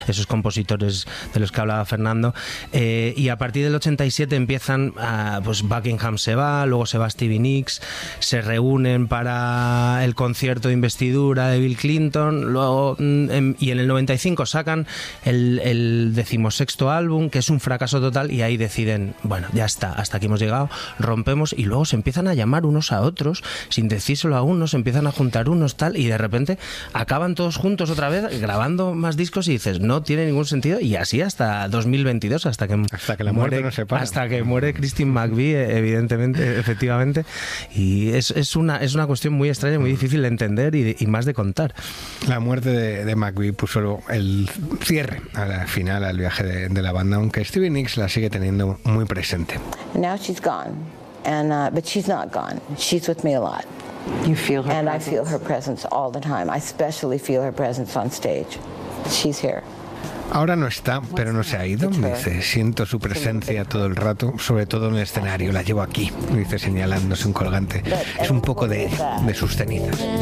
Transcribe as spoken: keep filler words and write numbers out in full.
esos compositores de los que hablaba Fernando, eh, y a partir del ochenta y siete empiezan, a, pues Buckingham se va, luego se va Stevie Nicks, se reúnen para el concierto de investidura de Bill Clinton, luego en, y en el noventa y cinco sacan el, el decimosexto álbum, que es un fracaso total, y ahí deciden, bueno, ya está, hasta aquí hemos llegado, rompemos, y luego se empiezan a llamar unos a otros, sin decírselo a unos, se empiezan a juntar unos tal, y de repente acaban todos juntos otra vez, grabando más discos, y dices, no tiene ningún sentido, y así hasta dos mil veintidós, hasta que, hasta que la muerte muere, nos separa. Hasta que muere Christine McVie, evidentemente, efectivamente, y es, es, una, es una cuestión muy extraña, muy difícil de entender y, y más de contar. La muerte de, de McVie puso el cierre al final al viaje de, de la banda, aunque Stevie Nicks la sigue teniendo muy presente. Now she's gone, and uh, but she's not gone. She's with me a lot. You feel her and presence? I feel her presence all the time. I especially feel her presence on stage. She's here. Ahora no está, pero no se ha ido. Dice, siento su presencia todo el rato, sobre todo en el escenario. La llevo aquí, dice, señalándose un colgante. Es un poco de, de sus cenizas.